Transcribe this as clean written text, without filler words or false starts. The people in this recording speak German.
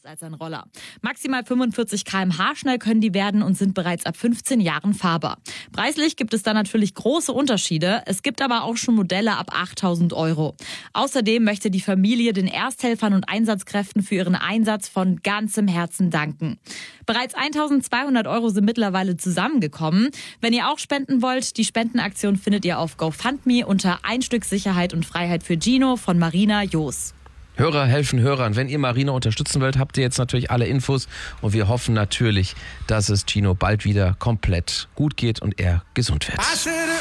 als ein Roller. Maximal 45 km/h schnell können die werden und sind bereits ab 15 Jahren fahrbar. Preislich gibt es da natürlich große Unterschiede. Es gibt aber auch schon Modelle ab 8.000 €. Außerdem möchte die Familie den Ersthelfern und Einsatzkräften für ihren Einsatz von ganzem Herzen danken. Bereits 1.200 € sind mittlerweile zusammengekommen. Wenn ihr auch spenden wollt, die Spendenaktion findet ihr auf GoFundMe unter Ein Stück Sicherheit und Freiheit für Gino von Marina Joos. Hörer helfen Hörern. Wenn ihr Marina unterstützen wollt, habt ihr jetzt natürlich alle Infos. Und wir hoffen natürlich, dass es Gino bald wieder komplett gut geht und er gesund wird.